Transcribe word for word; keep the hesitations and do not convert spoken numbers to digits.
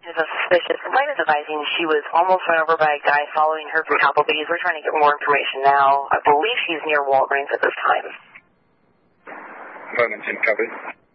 is a suspicious. Complainant advising she was almost run over by a guy following her through Applebee's. We're trying to get more information now. I believe she's near Walgreens at this time. Wilmington, copy.